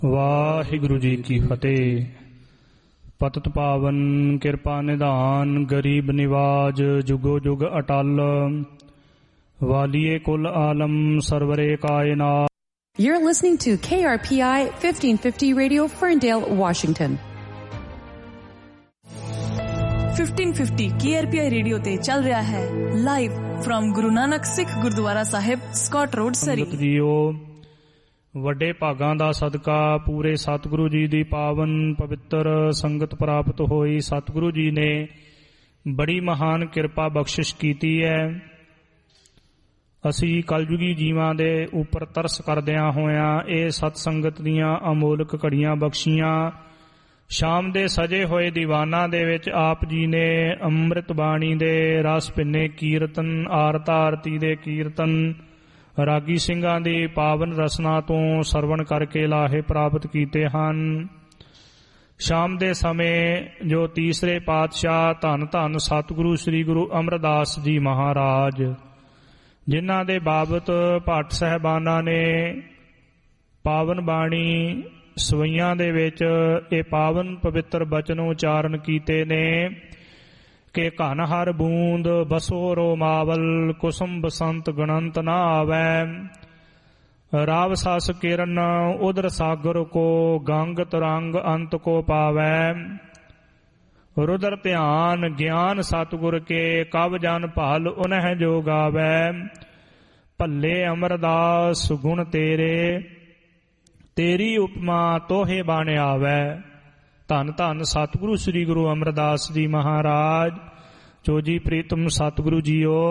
ਵਾਹਿਗੁਰੂ ਜੀ ਕੀ ਫਤਿਹ। ਪਤਿਤ ਪਾਵਨ ਕਿਰਪਾ ਨਿਧਾਨ, ਗਰੀਬ ਨਿਵਾਜ ਜੁਗੋ ਜੁਗ ਅਟਲ, ਵਾਲੀਏ ਕੁਲ ਆਲਮ ਸਰਵਰੇ ਕਾਇਨਾਤ। You're listening to KRPI 1550 Radio, Ferndale, Washington. 1550 KRPI radio ਤੇ ਚੱਲ ਰਿਹਾ ਹੈ ਲਾਈਵ ਫਰਮ ਗੁਰੂ ਨਾਨਕ ਸਿੱਖ ਗੁਰਦੁਆਰਾ ਸਾਹਿਬ, ਸਕਾਟ ਰੋਡ, ਸਰੀ। ਜੀਓ, ਵੱਡੇ ਭਾਗਾਂ ਦਾ ਸਦਕਾ ਪੂਰੇ ਸਤਿਗੁਰੂ ਜੀ ਦੀ ਪਾਵਨ ਪਵਿੱਤਰ ਸੰਗਤ ਪ੍ਰਾਪਤ ਹੋਈ। ਸਤਿਗੁਰੂ ਜੀ ਨੇ ਬੜੀ ਮਹਾਨ ਕਿਰਪਾ ਬਖਸ਼ਿਸ਼ ਕੀਤੀ ਹੈ। ਅਸੀਂ ਕਲਯੁਗੀ ਜੀਵਾਂ ਦੇ ਉੱਪਰ ਤਰਸ ਕਰਦਿਆਂ ਹੋਇਆਂ ਇਹ ਸਤ ਸੰਗਤ ਦੀਆਂ ਅਮੋਲਕ ਘੜੀਆਂ ਬਖਸ਼ੀਆਂ। ਸ਼ਾਮ ਦੇ ਸਜੇ ਹੋਏ ਦੀਵਾਨਾਂ ਦੇ ਵਿੱਚ ਆਪ ਜੀ ਨੇ ਅੰਮ੍ਰਿਤ ਬਾਣੀ ਦੇ ਰਸ ਭਿੰਨੇ ਕੀਰਤਨ, ਆਰਤਾ ਆਰਤੀ ਦੇ ਕੀਰਤਨ, ਰਾਗੀ ਸਿੰਘਾਂ ਦੀ ਪਾਵਨ ਰਸਨਾ ਤੋਂ ਸਰਵਣ ਕਰਕੇ ਲਾਹੇ ਪ੍ਰਾਪਤ ਕੀਤੇ ਹਨ। ਸ਼ਾਮ ਦੇ ਸਮੇਂ ਜੋ ਤੀਸਰੇ ਪਾਤਸ਼ਾਹ ਧੰਨ ਧੰਨ ਸਤਿਗੁਰੂ ਸ੍ਰੀ ਗੁਰੂ ਅਮਰਦਾਸ ਜੀ ਮਹਾਰਾਜ, ਜਿਨ੍ਹਾਂ ਦੇ ਬਾਬਤ ਭੱਟ ਸਾਹਿਬਾਨਾਂ ਨੇ ਪਾਵਨ ਬਾਣੀ ਸਵਈਆਂ ਦੇ ਵਿੱਚ ਇਹ ਪਾਵਨ ਪਵਿੱਤਰ ਬਚਨ ਉਚਾਰਨ ਕੀਤੇ ਨੇ ਕਿ ਘਨ ਹਰ ਬੂੰਦ ਬਸੋ ਰੋਮਾਵਲ, ਕੁਸਮ ਬਸੰਤ ਗਣੰਤ ਨਾ ਆਵੈ, ਰਾਵ ਸਸ ਕਿਰਨ ਉਦਰ ਸਾਗਰ ਕੋ, ਗੰਗ ਤਰੰਗ ਅੰਤ ਕੋ ਪਾਵੈ, ਰੁਦਰ ਧਿਆਨ ਗਿਆਨ ਸਤਿਗੁਰ ਕੇ, ਕਵ ਜਨ ਭਲ ਉਨਹਿ ਜੋ ਗਾਵੈ, ਭੱਲੇ ਅਮਰਦਾਸ ਗੁਣ ਤੇਰੇ, ਤੇਰੀ ਉਪਮਾ ਤੋਹੇ ਬਣ ਆਵੈ। ਧੰਨ ਧੰਨ ਸਤਿਗੁਰੂ ਸ੍ਰੀ ਗੁਰੂ ਅਮਰਦਾਸ ਜੀ ਮਹਾਰਾਜ। ਚੋਜੀ ਪ੍ਰੀਤਮ ਸਤਿਗੁਰੂ ਜੀਓ।